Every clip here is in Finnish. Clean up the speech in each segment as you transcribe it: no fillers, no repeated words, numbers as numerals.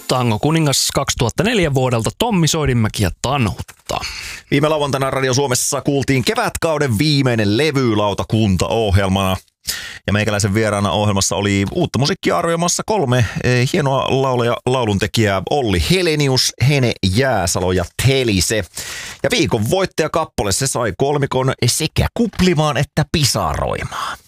Tango kuningas 2004 vuodelta Tommi Soidinmäki ja Tanhutta. Viime lauantaina Radio Suomessa kuultiin kevätkauden viimeinen levylautakunta-ohjelmana. Ja meikäläisen vieraana ohjelmassa oli uutta musiikkia arvioimassa 3 hienoa lauluntekijää: Olli Helenius, Hene Jääsalo ja Telise. Ja viikon voittajakappale se sai kolmikon sekä kuplimaan että pisaroimaan.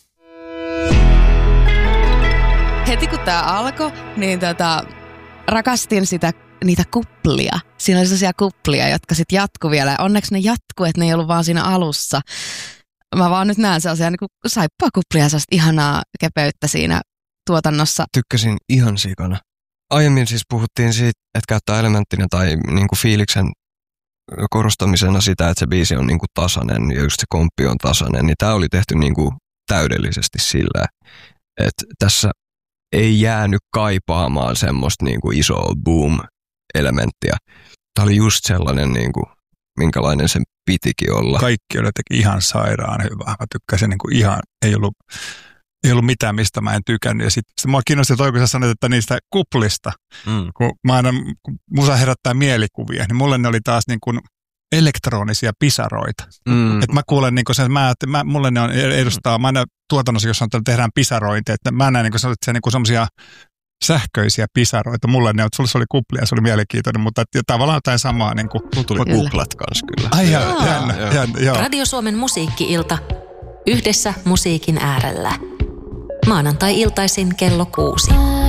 Heti kun tää alkoi, niin rakastin niitä kuplia. Siinä oli sellaisia kuplia, jotka sitten jatku vielä. Onneksi ne jatkuu, että ne ei ollut vaan siinä alussa. Mä vaan nyt näen sellaisia niin saippua-kuplia, sellaista ihanaa kepeyttä siinä tuotannossa. Tykkäsin ihan sikana. Aiemmin siis puhuttiin siitä, että käyttää elementtinä tai niin kuin fiiliksen korostamisena sitä, että se biisi on niin kuin tasainen ja just se komppi on tasainen. Niin tää oli tehty niin kuin täydellisesti sillä, että tässä ei jäänyt kaipaamaan semmoista niin kuin isoa boom-elementtiä. Tää oli just sellainen, niin kuin, minkälainen sen pitikin olla. Kaikki oli jotenkin ihan sairaan hyvää. Mä tykkäsin niin kuin ihan, ei ollut mitään, mistä mä en tykännyt. Ja sitten mua kiinnosti toi, kun sä sanoit, että niistä kuplista, kun musa herättää mielikuvia, niin mulle ne oli taas niin kuin elektronisia pisaroita. Että mä kuulen niin kuin sen, mulle ne on edustaa, mä näen tuotannossa, jossa tehdään pisarointia, että mä näen niin kuin niin semmoisia sähköisiä pisaroita. Mulle ne on, sulla oli kuplia, se oli mielenkiintoinen, mutta tavallaan jotain samaa. Niin kuin, mulla tuli kuplat kanssa kyllä. Ai jännä. Radio Suomen musiikki-ilta. Yhdessä musiikin äärellä. Maanantai-iltaisin kello 6.